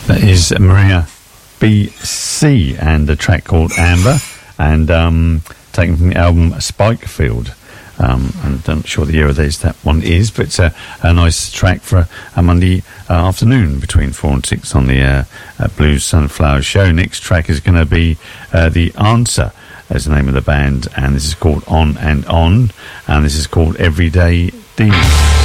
That is Maria BC and a track called Amber, and taken from the album Spikefield. And I'm not sure the year of this that one is, but it's a nice track for a Monday afternoon between 4 and 6 on the Blues Sunflower Show. Next track is going to be The Answer as the name of the band, and this is called On and On, and this is called Everyday Demons.